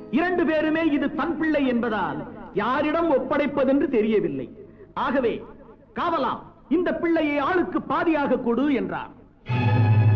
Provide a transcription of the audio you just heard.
2 பேருமே இது தன் பிள்ளை என்பதால் யாரிடம் ஒப்படைப்பதென்று தெரியவில்லை. ஆகவே காவலா, இந்த பிள்ளையை ஆளுக்கு பாதியாக கொடு என்றார்.